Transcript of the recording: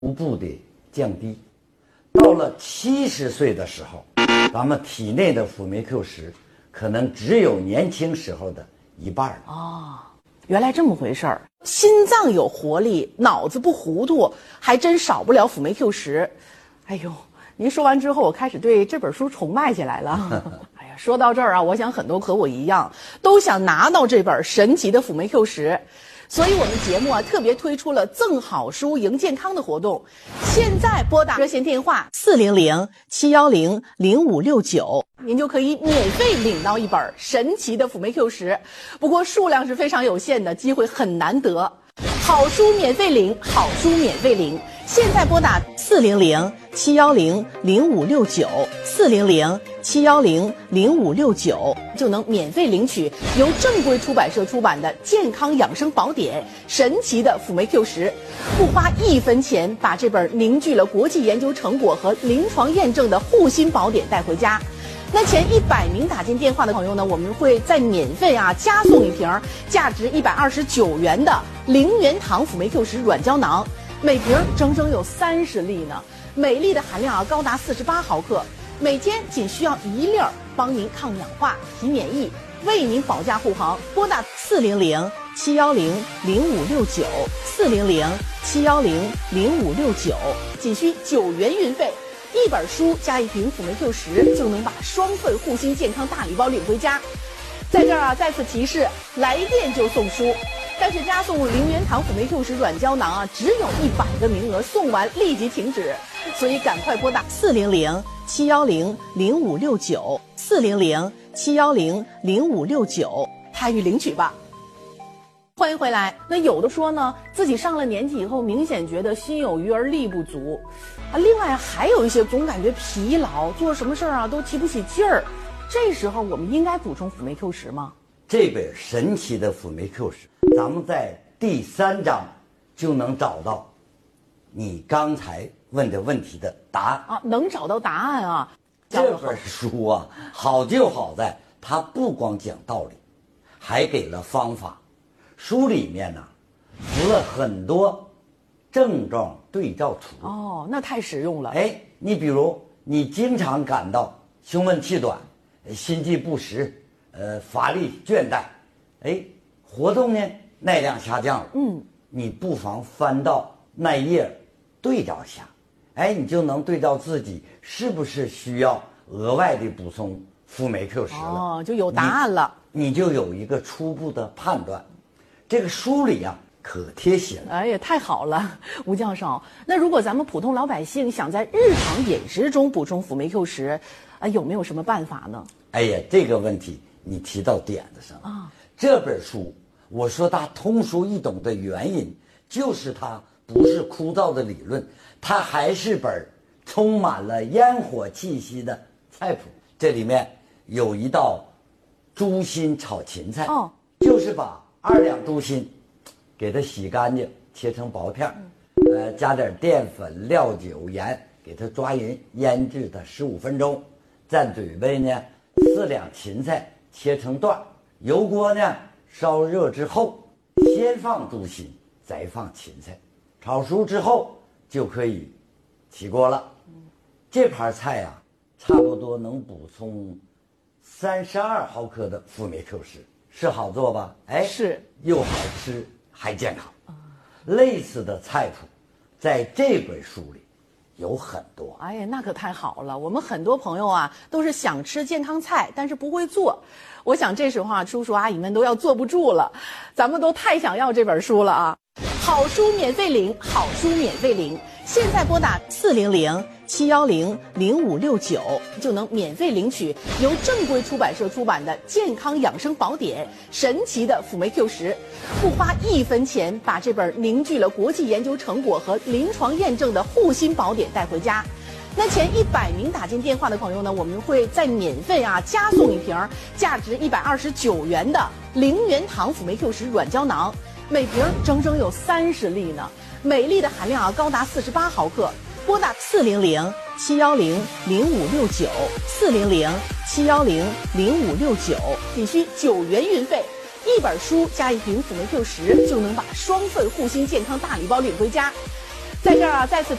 逐步的降低。到了70岁的时候，咱们体内的辅酶 Q10可能只有年轻时候的一半了。 哦，原来这么回事儿。心脏有活力，脑子不糊涂，还真少不了辅酶 Q10。哎呦，您说完之后，我开始对这本书崇拜起来了。哎呀，说到这儿啊，我想很多和我一样，都想拿到这本神奇的辅酶 Q10。所以我们节目啊特别推出了赠好书赢健康的活动，现在拨打热线电话400-710-0569，您就可以免费领到一本神奇的辅酶 Q10，不过数量是非常有限的，机会很难得。好书免费领，好书免费领，现在拨打400-710-0569，400-710-0569就能免费领取由正规出版社出版的《健康养生宝典》神奇的辅酶 Q10，不花1分钱，把这本凝聚了国际研究成果和临床验证的护心宝典带回家。那前100名打进电话的朋友呢，我们会再免费加送一瓶价值129元的0元糖辅酶 Q10软胶囊，每瓶整整有30粒呢，每粒的含量高达48毫克，每天仅需要1粒，帮您抗氧化、提免疫，为您保驾护航。拨打400-710-0569，400-710-0569，仅需9元运费。一本书加一瓶辅酶 Q10，就能把双份护心健康大礼包领回家。在这儿再次提示，来电就送书，但是加送0元糖辅酶 Q10软胶囊只有100个名额，送完立即停止，所以赶快拨打400-710-0569，400-710-0569参与领取吧。欢迎回来。那有的说呢，自己上了年纪以后，明显觉得心有余而力不足另外还有一些总感觉疲劳，做什么事儿都提不起劲儿。这时候我们应该补充辅酶 Q10吗？ 这本神奇的辅酶 Q10，咱们在第3章就能找到你刚才问的问题的答案能找到答案这本书好就好在它不光讲道理，还给了方法。书里面附了很多症状对照图那太实用了。 你比如你经常感到胸闷气短、心悸不时、乏力倦怠，活动呢耐量下降了，你不妨翻到那页对照下，你就能对照自己是不是需要额外的补充辅酶 Q10了， 就有答案了， 你就有一个初步的判断。这个书里可贴心了。 也太好了，吴教授。那如果咱们普通老百姓想在日常饮食中补充辅酶 Q10，有没有什么办法呢？ 这个问题你提到点子上了这本书我说它通俗易懂的原因，就是它不是枯燥的理论，它还是本充满了烟火气息的菜谱。这里面有一道猪心炒芹菜就是把2两猪心给它洗干净，切成薄片，加点淀粉、料酒、盐，给它抓匀，腌制它15分钟。再准备呢4两芹菜，切成段，油锅呢烧热之后，先放猪心，再放芹菜，炒熟之后就可以起锅了。这盘菜差不多能补充32毫克的辅酶 Q10，是好做吧？ 是， 又好吃还健康。类似的菜谱在这本书里有很多。 那可太好了，我们很多朋友都是想吃健康菜，但是不会做。我想这时候叔叔阿姨们都要坐不住了，咱们都太想要这本书了好书免费领，好书免费领，现在拨打400-710-0569就能免费领取由正规出版社出版的《健康养生宝典》神奇的辅酶 Q10，不花1分钱，把这本凝聚了国际研究成果和临床验证的护心宝典带回家。那前100名打进电话的朋友呢，我们会再免费加送一瓶价值129元的0元糖辅酶 Q10软胶囊，每瓶整整有30粒呢，每粒的含量高达48毫克。拨打400-710-0569，400-710-0569，仅需9元运费。一本书加一瓶辅酶 Q10，就能把双份护心健康大礼包领回家。 在这儿啊，再次